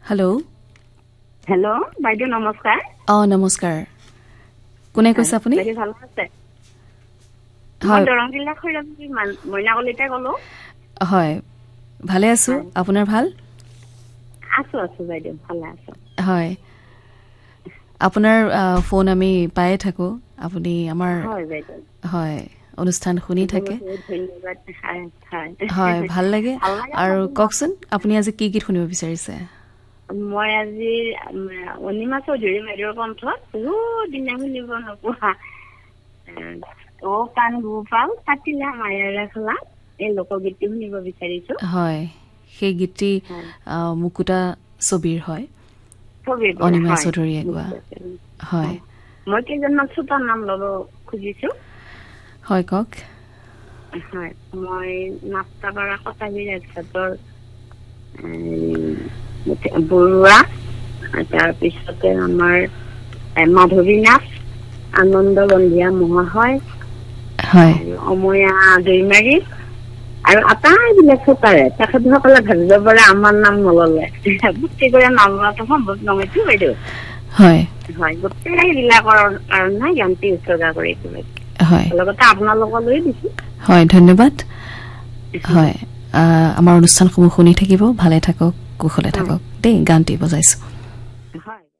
hello hello বাইদেউ নমস্কাৰ নমস্কাৰ কোনে কৈছে আপুনি বাইদেউ ভালো আছে হয় দৰং জিলা খৈৰাপুৰ মইনা কলিতা কলো হয় ভালে আছো আপোনাৰ ভাল আছো বাইদেউ ভালে আছো হয় আপোনাৰ ফোন আমি পায়ে থাকো আপুনি আমাৰ হয় বাইদেউ হয় অনুষ্ঠান শুনি থাকে ধন্যবাদ হয় ভাল লাগে আৰু কওকচোন আপুনি আজি কি গীত শুনিব বিচাৰিছে মই আজি অনিমা চৌধুৰী বাইদেউৰ কণ্ঠত বহুত দিনা শুনিব নোপোৱা ও কান গোপাল পাতিলা মায়াৰ খেলা এই লোকগীতটি শুনিব বিচাৰিছো হয় সেই গীতটি মুকুতা ছবিৰ হয় অনিমা অনিমা চৌধুৰীয়ে গোৱা হয় মই কেইজনমান শ্ৰোতাৰ নাম ল'ব খুজিছো হয় কওক হয় মই নাস্তাপাৰা কটাবী ৰাজঘাটৰ বৰুৱা তাৰপিছতে আমাৰ মাধৱী নাথ আনন্দ বন্ধিয়া মহাশয় হয় অময়া দৈমাৰী আৰু আটাইবিলাক শ্ৰোতাৰে তেখেতসকলে ভাবিব পাৰে আমাৰ নাম নললে গোটেইবোৰে নাম লোৱাটো সম্ভৱ নহয়তো বাইদেউ হয় হয় গোটেইবিলাকৰ কাৰণে জ্ঞানটি উৎসৰ্গা কৰিছো হয় লগতে আপোনালোকলৈ দিছো হয় ধন্যবাদ হয় আমাৰ অনুষ্ঠানসমূহ শুনি থাকিব ভালে থাকক কুশলে থাকক দেই গানটি বজাইছো হয়